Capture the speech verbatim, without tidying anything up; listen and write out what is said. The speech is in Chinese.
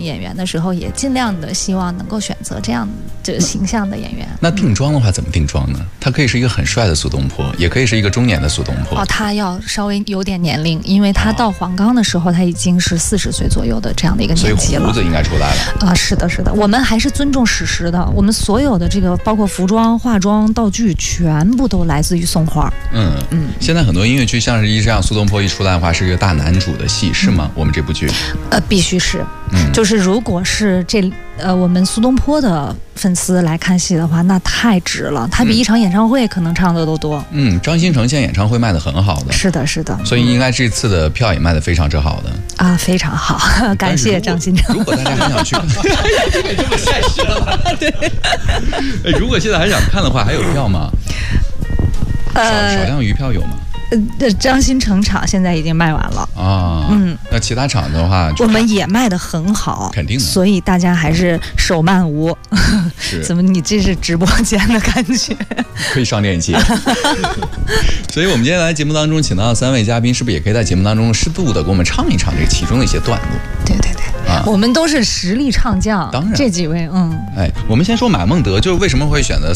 演员的时候，也尽量的希望能够选择这样的形象的演员。 那定妆的话怎么定妆呢？他可以是一个很帅的苏东坡，也可以是一个中年的苏东坡。 哦，他要稍微有点年龄，因为他到黄冈的时候，他已经是四十岁左右的这样的一个年纪了。 所以胡子应该出来了啊！是的，是的，我们还是尊重史实的。我们所有的这个，包括服装、化妆、道具，全部都来自于松花。 嗯嗯。现在很多音乐剧，像是一这样苏东坡一出来的话，是一个大男主的戏，是吗？嗯、我们这部剧？ 呃，必须是。嗯，就是如果是这呃我们苏东坡的粉丝来看戏的话，那太值了。他比一场演唱会可能唱的都多。 嗯，张新成现在演唱会卖的很好的。 是的，是的。 所以应该这次的票也卖的非常之好的。 啊，非常好，感谢张新成。 如果大家还想去，这么现实了。对。如果现在还想看的话，还有票吗？呃，少量余票有吗？ 呃，张新成场现在已经卖完了啊，嗯，那其他场的话， 我们也卖得很好， 肯定的， 所以大家还是手慢无。怎么你这是直播间的感觉？ 可以上链接。所以我们今天来节目当中请到的三位嘉宾，是不是也可以在节目当中适度的给我们唱一唱这其中的一些段落？ 对对对，啊，我们都是实力唱将， 当然这几位，嗯， 哎，我们先说马孟德，就是为什么会选择